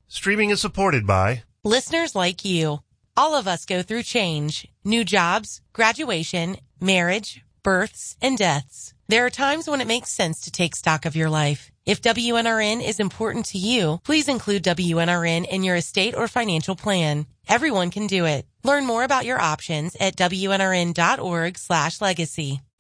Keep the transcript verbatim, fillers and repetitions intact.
Streaming is supported by listeners like you. All of us go through change, new jobs, graduation, marriage, births, and deaths. There are times when it makes sense to take stock of your life. If W N R N is important to you, please include W N R N in your estate or financial plan. Everyone can do it. Learn more about your options at W N R N dot org slash legacy.